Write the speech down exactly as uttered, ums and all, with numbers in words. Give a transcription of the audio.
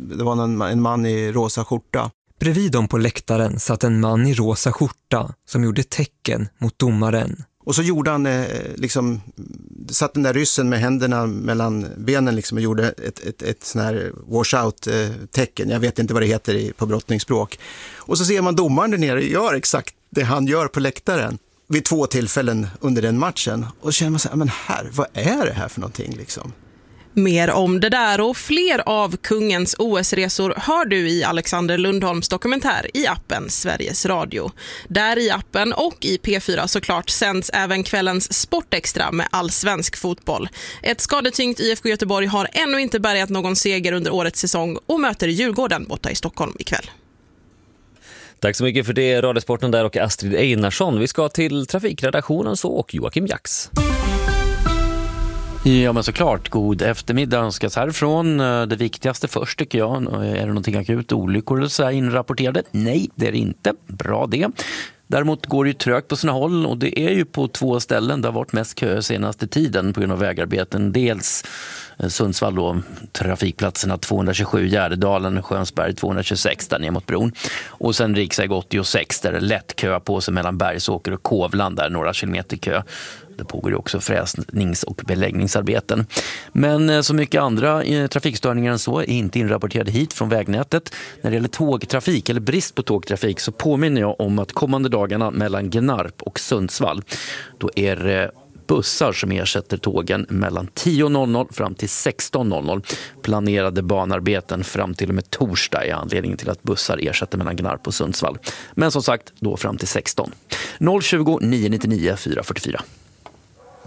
det var en, en man i rosa skjorta. Bredvid dem på läktaren satt en man i rosa skjorta som gjorde tecken mot domaren. Och så gjorde han eh, liksom, satt den där ryssen med händerna mellan benen liksom, och gjorde ett, ett, ett sån här washout-tecken. Jag vet inte vad det heter i, på brottningsspråk. Och så ser man domaren där nere gör exakt det han gör på läktaren vid två tillfällen under den matchen. Och så känner man så här, men här, vad är det här för någonting liksom? Mer om det där och fler av kungens O S-resor hör du i Alexander Lundholms dokumentär i appen Sveriges Radio. Där i appen och i P fyra såklart sänds även kvällens Sportextra med all svensk fotboll. Ett skadetyngt I F K Göteborg har ännu inte bärgat någon seger under årets säsong och möter Djurgården borta i Stockholm ikväll. Tack så mycket för det, Radiosporten där och Astrid Einarsson. Vi ska till trafikredaktionen så och Joakim Jax. Ja, men såklart. God eftermiddag önskas härifrån. Det viktigaste först tycker jag. Är det någonting akut? Olyckor eller så här inrapporterade? Nej, det är det inte. Bra det. Däremot går det ju trögt på sina håll och det är ju på två ställen där det har varit mest kö senaste tiden på grund av vägarbeten. Dels Sundsvall då, trafikplatserna tvåhundratjugosju, Gärdedalen, Skönsberg tvåhundratjugosex där ner mot bron. Och sen riksväg åttiosex där det är lätt kö på sig mellan Bergsåker och Kovland där några kilometer kö. Det pågår ju också fräsnings- och beläggningsarbeten. Men så mycket andra trafikstörningar än så är inte inrapporterade hit från vägnätet. När det gäller tågtrafik eller brist på tågtrafik så påminner jag om att kommande dagarna mellan Gnarp och Sundsvall då är det bussar som ersätter tågen mellan tio noll noll fram till sexton noll noll. Planerade banarbeten fram till och med torsdag är anledningen till att bussar ersätter mellan Gnarp och Sundsvall. Men som sagt, då fram till sexton. noll tjugo, nio nittionio, fyra fyrtiofyra.